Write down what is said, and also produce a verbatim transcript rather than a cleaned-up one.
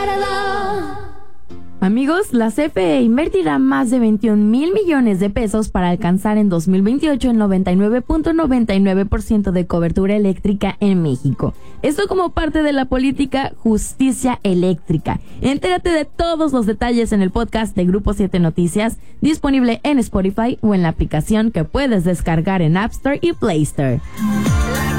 Amigos, la C F E invertirá más de veintiún mil millones de pesos para alcanzar en dos mil veintiocho el noventa y nueve punto noventa y nueve por ciento de cobertura eléctrica en México. Esto como parte de la política Justicia Eléctrica. Entérate de todos los detalles en el podcast de Grupo siete Noticias, disponible en Spotify o en la aplicación que puedes descargar en App Store y Play Store.